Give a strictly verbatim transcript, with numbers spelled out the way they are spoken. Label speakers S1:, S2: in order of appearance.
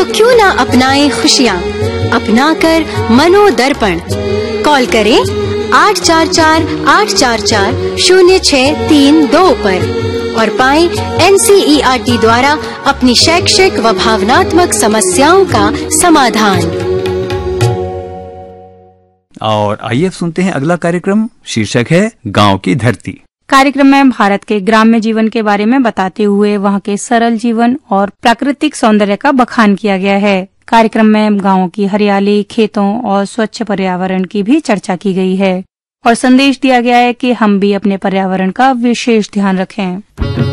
S1: क्यों ना अपनाएं खुशियाँ, अपना कर मनोदर्पण। कॉल करें आठ चार चार आठ चार चार शून्य छः तीन दो पर और पाएं N C E R T द्वारा अपनी शैक्षिक व भावनात्मक समस्याओं का समाधान।
S2: और आइए सुनते हैं अगला कार्यक्रम। शीर्षक है गांव की धरती।
S3: कार्यक्रम में भारत के ग्राम्य जीवन के बारे में बताते हुए वहां के सरल जीवन और प्राकृतिक सौंदर्य का बखान किया गया है। कार्यक्रम में गांवों की हरियाली, खेतों और स्वच्छ पर्यावरण की भी चर्चा की गई है और संदेश दिया गया है कि हम भी अपने पर्यावरण का विशेष ध्यान रखें।